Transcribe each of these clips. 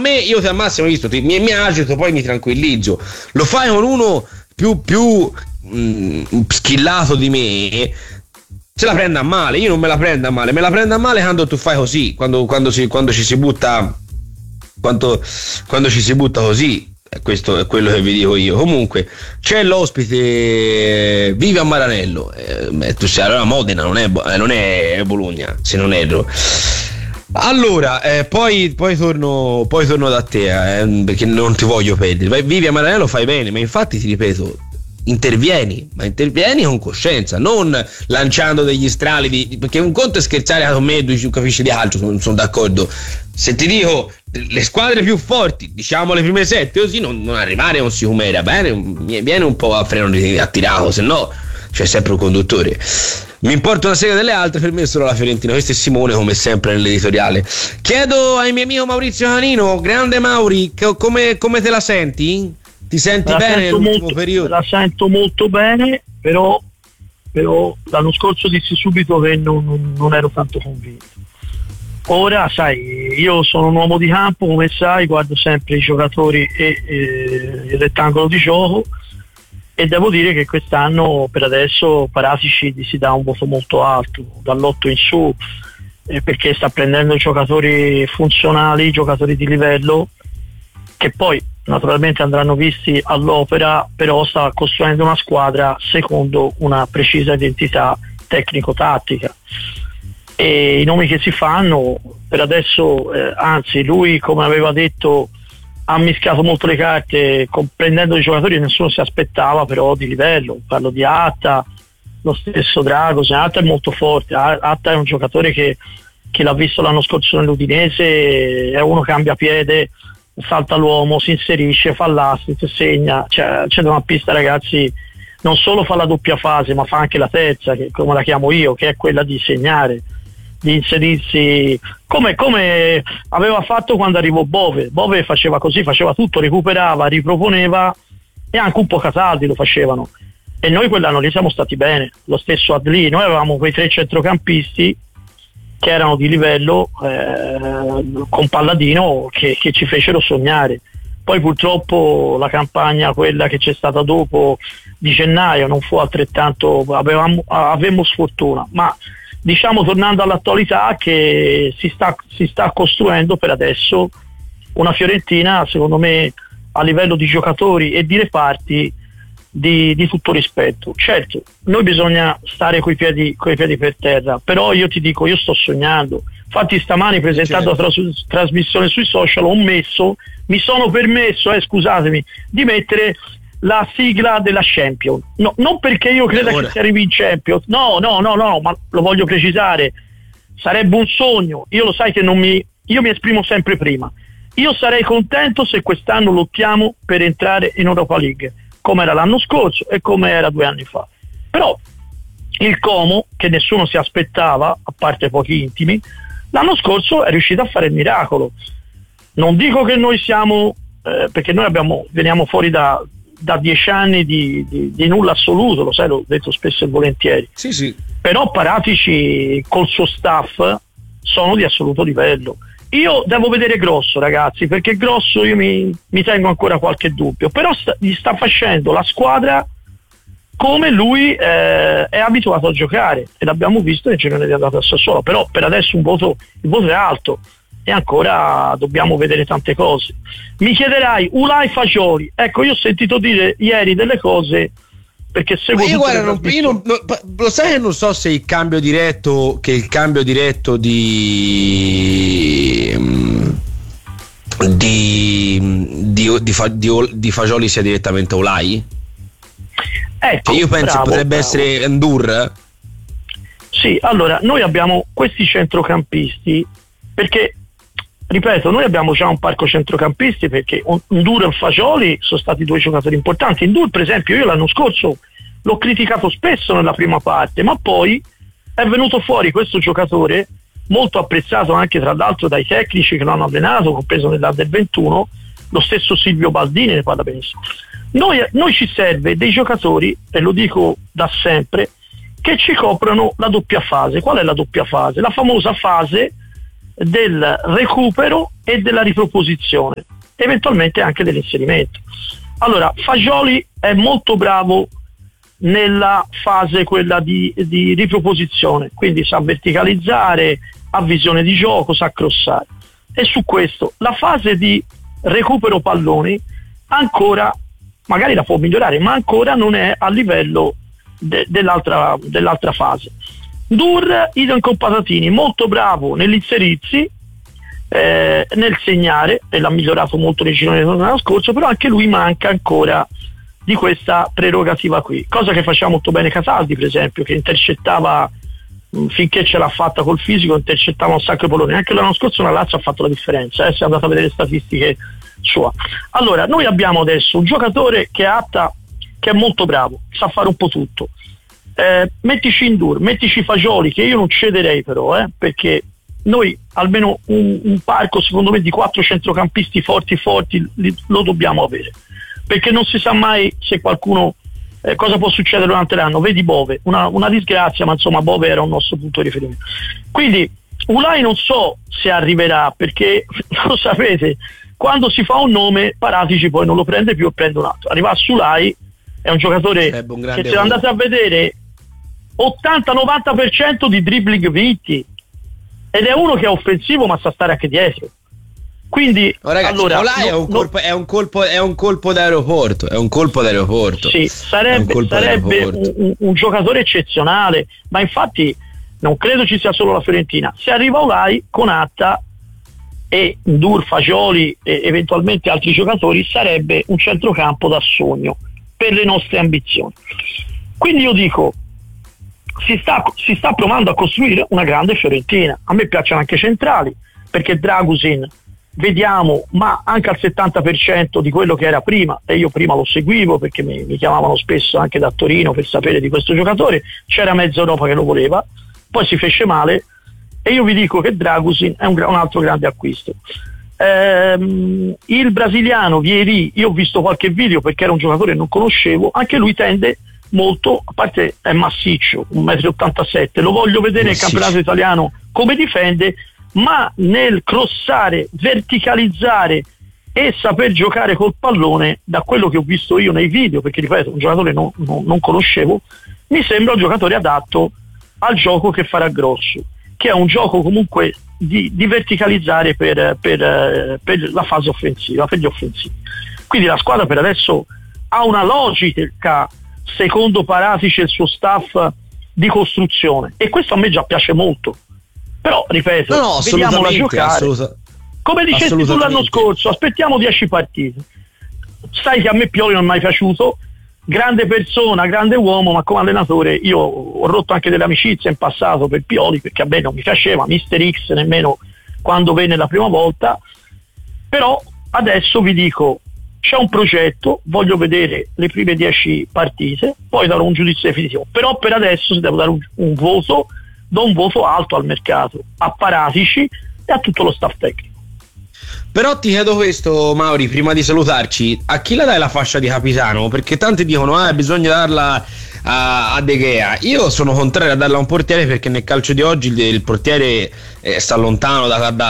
me, io ti al massimo visto, mi agito, poi mi tranquillizzo. Lo fai con uno più schillato di me, se la prende a male. Io non me la prendo a male, me la prendo a male quando tu fai così, quando ci si butta così. Questo è quello che vi dico io. Comunque c'è l'ospite, vive a Maranello, tu sei allora Modena, non è Bologna, se non erro. Allora poi torno da te, perché non ti voglio perdere. Vivi a Maranello, fai bene, ma infatti ti ripeto, intervieni con coscienza, non lanciando degli strali perché un conto è scherzare con me, tu capisci di calcio, sono d'accordo. Se ti dico le squadre più forti, diciamo le prime 7, così non arrivare a un sicumera, bene, viene un po' a freno attirato, se no c'è sempre un conduttore. Mi importa una sega delle altre, per me è solo la Fiorentina. Questo è Simone, come sempre nell'editoriale. Chiedo ai miei amico Maurizio Canino, grande Mauri, come te la senti? Ti senti bene nell'ultimo periodo? La sento molto bene, però l'anno scorso dissi subito che non ero tanto convinto. Ora, sai, io sono un uomo di campo, come sai, guardo sempre i giocatori e il rettangolo di gioco, e devo dire che quest'anno per adesso Paratici si dà un voto molto alto, dall'8 in su, perché sta prendendo giocatori funzionali, giocatori di livello, che poi naturalmente andranno visti all'opera, però sta costruendo una squadra secondo una precisa identità tecnico-tattica. E i nomi che si fanno per adesso, anzi lui, come aveva detto, ha mischiato molto le carte, prendendo i giocatori che nessuno si aspettava, però di livello. Parlo di Atta, lo stesso Dragos. Atta è molto forte, Atta è un giocatore che l'ha visto l'anno scorso nell'Udinese, è uno che cambia piede, salta l'uomo, si inserisce, fa l'assist, segna, c'è una pista, ragazzi, non solo fa la doppia fase ma fa anche la terza, che come la chiamo io, che è quella di segnare, di inserirsi come aveva fatto quando arrivò Bove faceva così, faceva tutto, recuperava, riproponeva, e anche un po' Cataldi lo facevano, e noi quell'anno lì siamo stati bene. Lo stesso Adli, noi avevamo quei 3 centrocampisti che erano di livello, con Palladino che ci fecero sognare. Poi purtroppo la campagna, quella che c'è stata dopo di gennaio, non fu altrettanto, avevamo sfortuna, ma diciamo, tornando all'attualità, che si sta costruendo per adesso una Fiorentina, secondo me, a livello di giocatori e di reparti di tutto rispetto. Certo, noi bisogna stare coi piedi per terra, però io ti dico, io sto sognando. Infatti stamani, presentando la trasmissione sui social, mi sono permesso, scusatemi, di mettere la sigla della Champions. No, non perché io creda che si arrivi in Champions, no, ma lo voglio precisare, sarebbe un sogno. Io lo sai che io mi esprimo sempre prima. Io sarei contento se quest'anno lottiamo per entrare in Europa League, come era l'anno scorso e come era 2 anni fa. Però il Como, che nessuno si aspettava, a parte pochi intimi, l'anno scorso è riuscito a fare il miracolo. Non dico che noi siamo, perché noi veniamo fuori da 10 anni di nulla assoluto, lo sai, l'ho detto spesso e volentieri. Sì. Però Paratici col suo staff sono di assoluto livello. Io devo vedere Grosso, ragazzi, perché Grosso io mi tengo ancora qualche dubbio, però gli sta facendo la squadra come lui è abituato a giocare, e l'abbiamo visto nel girone di andata a Sassuolo. Però per adesso il voto è alto e ancora dobbiamo vedere tante cose. Mi chiederai Ulai Fagioli, ecco, io ho sentito dire ieri delle cose, perché seguo io guarda, lo sai che non so se il cambio diretto di Fagioli sia direttamente Ulai. Ecco, io penso potrebbe essere Endur. Sì, allora noi abbiamo questi centrocampisti perché, ripeto, noi abbiamo già un parco centrocampisti, perché Ndur e Fagioli sono stati 2 giocatori importanti. Ndur, per esempio, io l'anno scorso l'ho criticato spesso nella prima parte, ma poi è venuto fuori questo giocatore molto apprezzato anche tra l'altro dai tecnici che lo hanno allenato, compreso nell'Under 21, lo stesso Silvio Baldini ne parla benissimo. Noi ci serve dei giocatori, e lo dico da sempre, che ci coprano la doppia fase. Qual è la doppia fase? La famosa fase del recupero e della riproposizione, eventualmente anche dell'inserimento. Allora, Fagioli è molto bravo nella fase quella di riproposizione, quindi sa verticalizzare, ha visione di gioco, sa crossare, e su questo la fase di recupero palloni ancora magari la può migliorare, ma ancora non è a livello dell'altra fase. Dur, idem con Patatini, molto bravo nell'inserirsi, nel segnare, e l'ha migliorato molto nei gironi dell'anno scorso, però anche lui manca ancora di questa prerogativa qui, cosa che faceva molto bene Cataldi, per esempio, che intercettava, finché ce l'ha fatta col fisico, intercettava un sacco di palloni. Anche l'anno scorso la Lazio ha fatto la differenza, se è andato a vedere le statistiche sua. Allora, noi abbiamo adesso un giocatore che è molto bravo, sa fare un po' tutto, mettici Ndour, mettici Fagioli, che io non cederei però, perché noi almeno un parco secondo me di 4 centrocampisti forti lo dobbiamo avere, perché non si sa mai se qualcuno cosa può succedere durante l'anno. Vedi Bove, una disgrazia, ma insomma Bove era un nostro punto di riferimento. Quindi Ulai non so se arriverà, perché lo sapete, quando si fa un nome Paratici poi non lo prende più e prende un altro. Arriva su Ulai, è un giocatore che, se andate a vedere, 80-90% di dribbling vinti, ed è uno che è offensivo ma sa stare anche dietro. Quindi ragazzi, allora, è un colpo d'aeroporto, è un colpo d'aeroporto. Sì, sarebbe un giocatore eccezionale, ma infatti non credo ci sia solo la Fiorentina. Se arriva Ulai, Konate e Ndour, Fagioli e eventualmente altri giocatori, sarebbe un centrocampo da sogno per le nostre ambizioni. Quindi io dico, si sta provando a costruire una grande Fiorentina. A me piacciono anche i centrali, perché Dragusin vediamo, ma anche al 70% di quello che era prima, e io prima lo seguivo perché mi chiamavano spesso anche da Torino per sapere di questo giocatore, c'era mezza Europa che lo voleva, poi si fece male, e io vi dico che Dragusin è un altro grande acquisto. Il brasiliano Vieri, io ho visto qualche video perché era un giocatore che non conoscevo, anche lui tende molto, a parte è massiccio, 1,87 m, lo voglio vedere nel campionato italiano come difende, ma nel crossare, verticalizzare e saper giocare col pallone, da quello che ho visto io nei video, perché ripeto, un giocatore non conoscevo, mi sembra un giocatore adatto al gioco che farà Grosso, che è un gioco comunque di verticalizzare per la fase offensiva, per gli offensivi. Quindi la squadra per adesso ha una logica, secondo Paratici e il suo staff, di costruzione, e questo a me già piace molto. Però ripeto, vediamola giocare. Come dicesti tu l'anno scorso, aspettiamo 10 partite. Sai che a me Pioli non è mai piaciuto, grande persona, grande uomo, ma come allenatore io ho rotto anche delle amicizie in passato per Pioli, perché a me non mi piaceva Mister X nemmeno quando venne la prima volta. Però adesso vi dico, c'è un progetto, voglio vedere le prime 10 partite, poi darò un giudizio definitivo. Però per adesso, se devo dare un voto, do un voto alto al mercato, a Paratici e a tutto lo staff tecnico. Però ti chiedo questo, Mauri, prima di salutarci, a chi la dai la fascia di capitano? Perché tanti dicono bisogna darla a De Gea. Io sono contrario a darla a un portiere, perché nel calcio di oggi il portiere sta lontano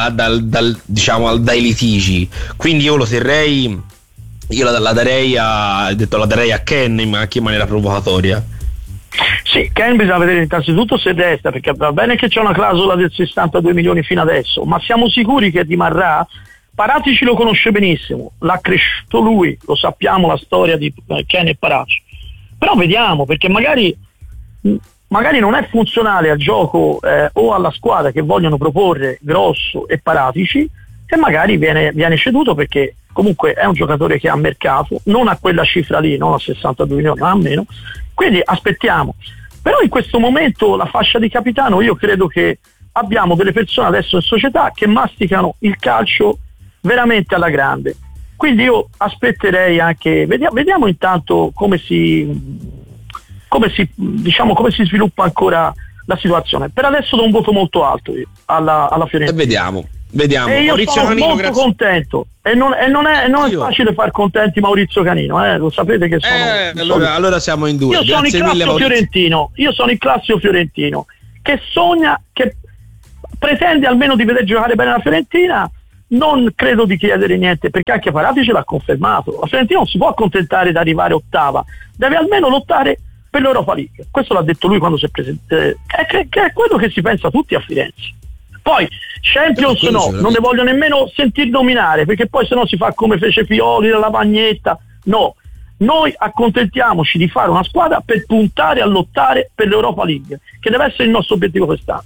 dai litigi, quindi io lo terrei, la darei a Ken in maniera provocatoria. Sì, Ken bisogna vedere innanzitutto se resta, perché va bene che c'è una clausola del 62 milioni fino adesso, ma siamo sicuri che rimarrà? Paratici lo conosce benissimo, l'ha cresciuto lui, lo sappiamo la storia di Ken e Paratici, però vediamo, perché magari non è funzionale al gioco o alla squadra che vogliono proporre Grosso e Paratici, e magari viene ceduto, perché comunque è un giocatore che ha mercato, non a quella cifra lì, non a 62 milioni, ma a meno. Quindi aspettiamo. Però in questo momento la fascia di capitano, io credo che abbiamo delle persone adesso in società che masticano il calcio veramente alla grande. Quindi io aspetterei anche, vediamo intanto come si sviluppa ancora la situazione. Per adesso do un voto molto alto alla Fiorentina. Vediamo. E io Maurizio sono Canino, molto contento, e non è facile far contenti Maurizio Canino, lo sapete che sono allora siamo in due. Io sono il classico fiorentino che sogna, che pretende almeno di vedere giocare bene la Fiorentina, non credo di chiedere niente, perché anche Parati ce l'ha confermato. La Fiorentina non si può accontentare di arrivare ottava, deve almeno lottare per l'Europa League. Questo l'ha detto lui quando si è presentato, che è quello che si pensa tutti a Firenze. Poi Champions no, non ne voglio nemmeno sentir nominare, perché poi sennò si fa come fece Pioli, la lavagnetta. No, noi accontentiamoci di fare una squadra per puntare a lottare per l'Europa League, che deve essere il nostro obiettivo quest'anno.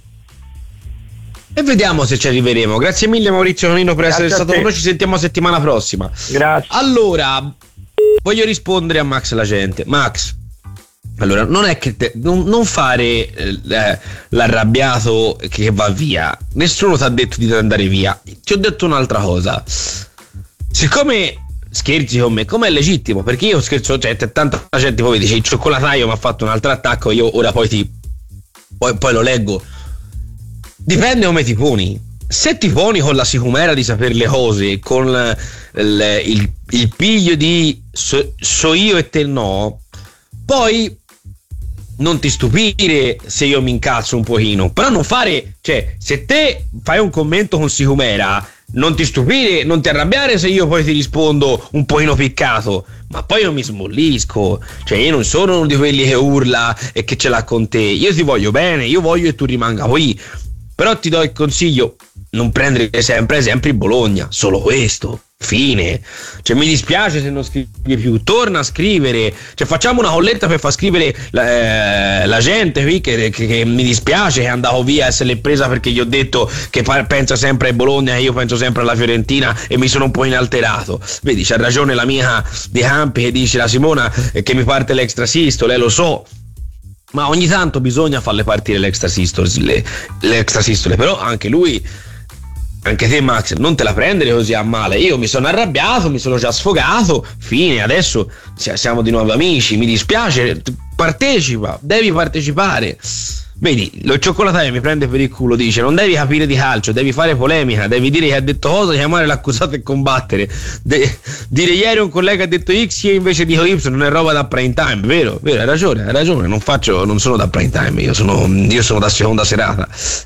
E vediamo se ci arriveremo. Grazie mille Maurizio Nonino per essere stato con noi, ci sentiamo settimana prossima. Grazie. Allora, voglio rispondere a Max la gente. Max, allora, non è che non fare l'arrabbiato che va via. Nessuno ti ha detto di andare via. Ti ho detto un'altra cosa. Siccome scherzi con me, come è legittimo, perché io scherzo, cioè tanta gente poi dice il cioccolataio mi ha fatto un altro attacco, io ora poi lo leggo. Dipende come ti poni. Se ti poni con la sicumera di sapere le cose, con il piglio di so io e te no, poi non ti stupire se io mi incazzo un pochino, però non fare, cioè se te fai un commento con sicumera, non ti stupire, non ti arrabbiare se io poi ti rispondo un pochino piccato, ma poi io mi smollisco, cioè io non sono uno di quelli che urla e che ce l'ha con te, io ti voglio bene, io voglio che tu rimanga qui, però ti do il consiglio, non prendere sempre il Bologna, solo questo, fine. Cioè mi dispiace se non scrivi più, torna a scrivere, cioè facciamo una colletta per far scrivere la gente qui che mi dispiace che è andato via e se l'è presa perché gli ho detto che pensa sempre a Bologna e io penso sempre alla Fiorentina e mi sono un po' inalterato. Vedi, c'ha ragione l'amica di Campi che dice, la Simona, che mi parte l'extra sistole, lo so, ma ogni tanto bisogna farle partire l'extra sistole, però anche lui, anche te Max, non te la prendere così a male. Io mi sono arrabbiato, mi sono già sfogato, fine, adesso siamo di nuovo amici, mi dispiace, partecipa, devi partecipare. Vedi, lo cioccolataio mi prende per il culo, dice non devi capire di calcio, devi fare polemica, devi dire che ha detto cosa, chiamare l'accusato e combattere, dire ieri un collega ha detto X, io invece dico Y, non è roba da prime time. Vero, hai ragione, non sono da prime time, io sono da seconda serata.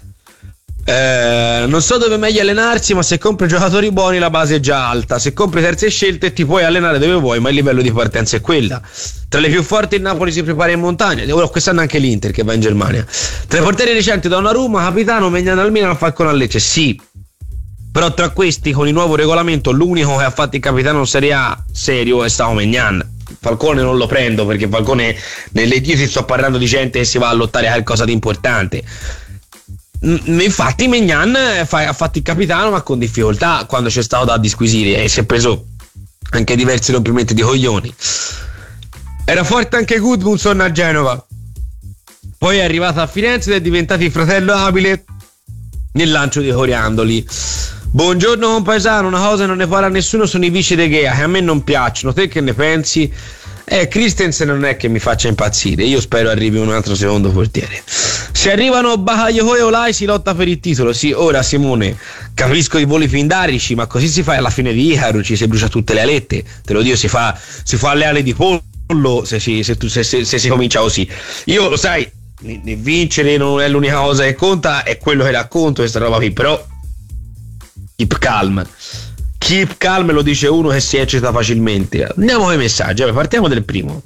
Non so dove è meglio allenarsi, ma se compri giocatori buoni la base è già alta, se compri terze scelte ti puoi allenare dove vuoi, ma il livello di partenza è quella. Tra le più forti il Napoli si prepara in montagna, ora quest'anno anche l'Inter che va in Germania. Tra i portieri recenti Donnarumma, capitano, Maignan al Milan, Falcone al Lecce, sì, però tra questi con il nuovo regolamento l'unico che ha fatto il capitano in Serie A serio è stato Maignan. Falcone non lo prendo perché Falcone, io ti sto parlando di gente che si va a lottare a qualcosa di importante. Infatti Maignan ha fatto il capitano ma con difficoltà quando c'è stato da disquisire e si è preso anche diversi rompimenti di coglioni. Era forte anche Gudmundsson a Genova, poi è arrivato a Firenze ed è diventato il fratello abile nel lancio dei coriandoli. Buongiorno compaesano, una cosa non ne parla nessuno sono i vici De Gea che a me non piacciono, te che ne pensi? Christensen non è che mi faccia impazzire, io spero arrivi un altro secondo portiere. Se arrivano Bakayoko e Olai si lotta per il titolo, sì. Ora Simone, capisco i voli pindarici, ma così si fa alla fine di Icaro, ci si brucia tutte le alette, te lo dico, si fa le ali di pollo se si comincia così. Io lo sai, vincere non è l'unica cosa che conta, è quello che racconto questa roba qui, però keep calm, lo dice uno che si eccita facilmente. Andiamo ai messaggi, partiamo del primo.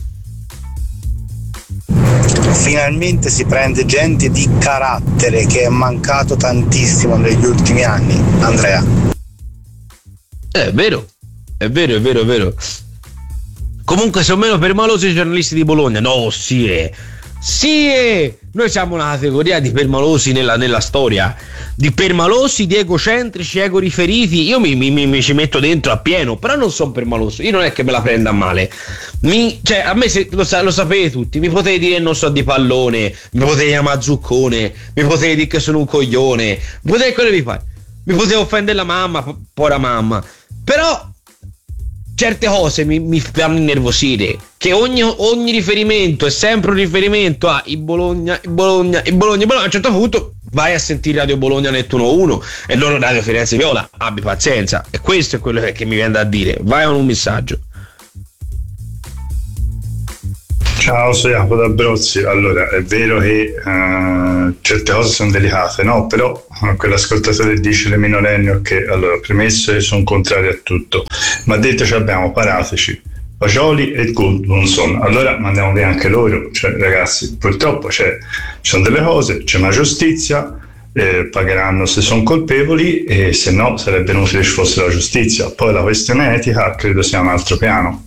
Finalmente si prende gente di carattere che è mancato tantissimo negli ultimi anni, Andrea. È vero. Comunque sono meno permalosi i giornalisti di Bologna. No, noi siamo una categoria di permalosi nella storia, di permalosi, di egocentrici, ego riferiti. Io mi ci metto dentro a pieno, però non sono permaloso, io non è che me la prenda a male. A me lo sapete tutti, mi potete dire non so di pallone, mi potete chiamare zuccone, mi potete dire che sono un coglione, mi potete quello vi fare, mi potete offendere la mamma, povera mamma, però certe cose mi fanno innervosire, che ogni riferimento è sempre un riferimento a il Bologna. A un certo punto vai a sentire Radio Bologna Nettuno 1 e loro Radio Firenze Viola, abbi pazienza, e questo è quello che mi viene da dire. Vai con un messaggio. Ciao, sono Jacopo d'Abruzzi. Allora, è vero che certe cose sono delicate, no? Però quell'ascoltatore dice le minorenni, ok, allora, premesso che sono contrario a tutto, ma detto ci abbiamo Paratici, Fagioli e Gudmundsson, allora mandiamo via anche loro. Cioè, ragazzi, purtroppo ci sono delle cose, c'è una giustizia, pagheranno se sono colpevoli, e se no sarebbe inutile ci fosse la giustizia. Poi la questione etica credo sia un altro piano.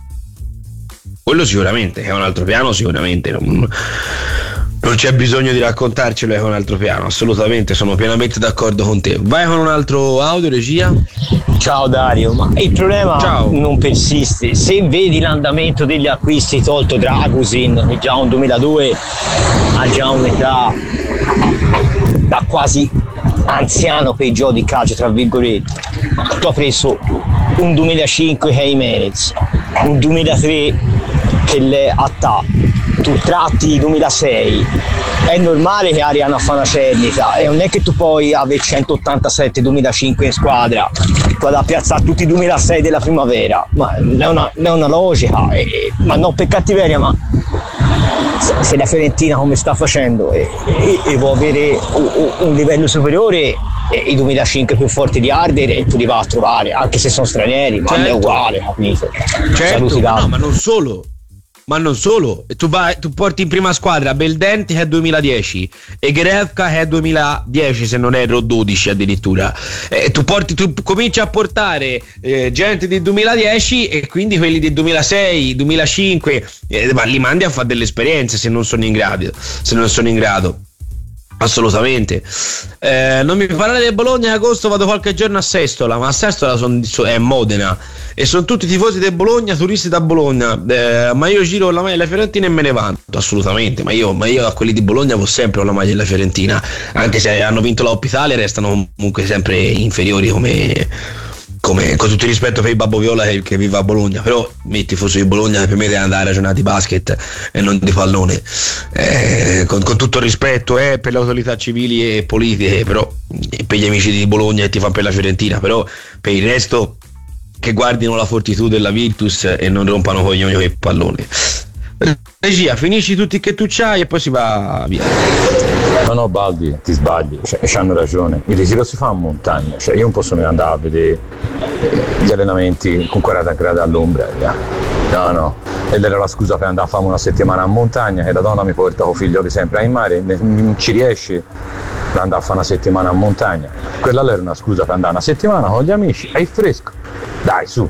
Quello sicuramente, è un altro piano, sicuramente. Non c'è bisogno di raccontarcelo, è un altro piano, assolutamente, sono pienamente d'accordo con te. Vai con un altro audio, regia. Ciao Dario, ma il problema non persiste. Se vedi l'andamento degli acquisti, tolto Dragusin, che già un 2002 ha già un'età da quasi anziano per i giochi di calcio, tra virgolette. Tu hai preso un 2005 che è Jimenez, un 2003 che è Attà, tu tratti il 2006, è normale che arrivano a fare una cernita, e non è che tu puoi avere 187 2005 in squadra, tu da piazzare tutti i 2006 della primavera, ma è una logica, ma non per cattiveria, ma se la Fiorentina come sta facendo e vuole avere un livello superiore, i 2005 più forti di Harder, e tu li vai a trovare, anche se sono stranieri, ma è uguale, capito? Certo, no, ma non solo, tu porti in prima squadra Beldenti che è 2010 e Grevka che è 2010, se non erro 12 addirittura, tu cominci a portare gente del 2010, e quindi quelli del 2006, 2005, ma li mandi a fare delle esperienze se non sono in grado. Assolutamente. Non mi parlare del Bologna, in agosto vado qualche giorno a Sestola, ma a Sestola è Modena e sono tutti tifosi del Bologna, turisti da Bologna, ma io giro la maglia della Fiorentina e me ne vanto, assolutamente, ma io a quelli di Bologna vado sempre con la maglia della Fiorentina, anche se hanno vinto la Coppa Italia, restano comunque sempre inferiori come con tutto il rispetto per il Babbo Viola che vive a Bologna, però il tifoso di Bologna per me deve andare a ragionare di basket e non di pallone, con tutto il rispetto per le autorità civili e politiche, però per gli amici di Bologna e ti fa per la Fiorentina, però per il resto che guardino la Fortitudo e la Virtus e non rompano coglioni con il pallone. Regia, finisci tutti che tu c'hai e poi si va via. No, Baldi, ti sbagli, hanno ragione. Il ritiro si fa in montagna, io non posso neanche andare a vedere gli allenamenti con 40 gradi all'ombra. No. Ed era la scusa per andare a fare una settimana in montagna, che la donna mi porta con figlioli sempre in mare, non ci riesce per andare a fare una settimana in montagna. Quella era una scusa per andare una settimana con gli amici, è fresco. Dai, su.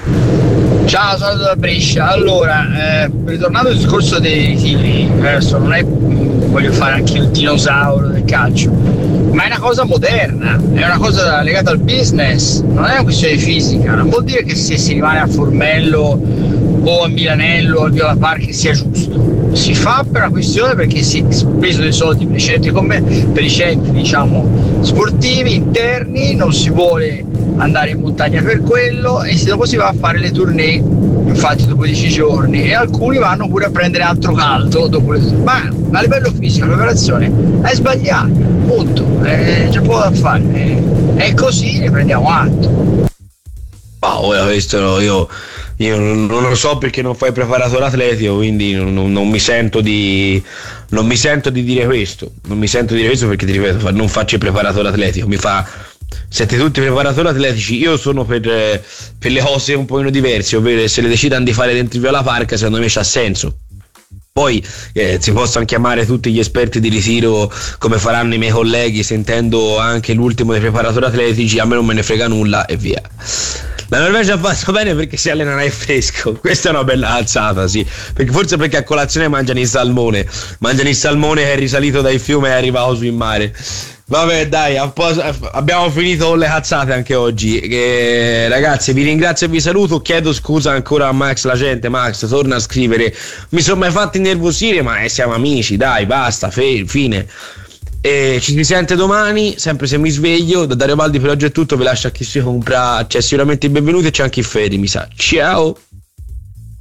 Ciao, sono da Brescia. Allora, ritornando al discorso dei tigri, adesso non è voglio fare anche il dinosauro del calcio, ma è una cosa moderna, è una cosa legata al business, non è una questione fisica, non vuol dire che se si rimane a Formello o a Milanello o al Viola Park sia giusto, si fa per una questione perché si è speso dei soldi per i centri diciamo sportivi interni, non si vuole andare in montagna per quello e dopo si va a fare le tournée, infatti dopo 10 giorni, e alcuni vanno pure a prendere altro caldo dopo ma a livello fisico la preparazione è sbagliata, punto, c'è poco da fare, è così, ne prendiamo atto. Ora questo io non lo so perché non fai preparatore atletico, quindi non mi sento di dire questo, perché ti ripeto, non faccio il preparatore atletico, siete tutti preparatori atletici, io sono per le cose un pochino diverse, ovvero se le decidano di fare dentro il Viola Park secondo me c'ha senso. Poi si possono chiamare tutti gli esperti di ritiro come faranno i miei colleghi, sentendo anche l'ultimo dei preparatori atletici, a me non me ne frega nulla e via. La Norvegia ha fatto bene perché si allenano al fresco, questa è una bella alzata, sì, forse perché a colazione mangiano il salmone che è risalito dai fiumi e è arrivato su in mare. Vabbè dai, abbiamo finito con le cazzate anche oggi, ragazzi vi ringrazio e vi saluto, chiedo scusa ancora a Max, la gente, Max torna a scrivere, mi sono mai fatto innervosire ma siamo amici, dai basta, fine. E ci si sente domani, sempre se mi sveglio. Da Dario Baldi per oggi è tutto, vi lascio a chi si compra, c'è sicuramente il benvenuto e c'è anche il Fede, mi sa. Ciao.